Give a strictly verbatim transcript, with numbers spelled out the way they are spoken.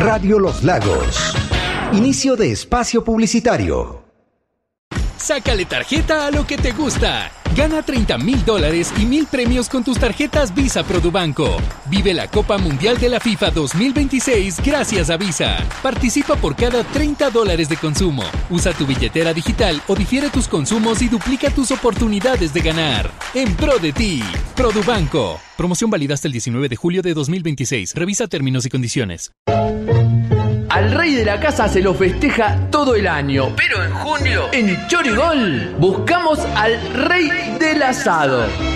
Radio Los Lagos. Inicio de espacio publicitario. Sácale tarjeta a lo que te gusta. Gana treinta mil dólares y mil premios con tus tarjetas Visa Produbanco. Vive la Copa Mundial de la FIFA dos mil veintiséis gracias a Visa. Participa por cada treinta dólares de consumo. Usa tu billetera digital o difiere tus consumos y duplica tus oportunidades de ganar. En pro de ti. Produbanco. Promoción válida hasta el diecinueve de julio de dos mil veintiséis. Revisa términos y condiciones. Al rey de la casa se lo festeja todo el año, pero en junio, en Chorigol, buscamos al rey del asado.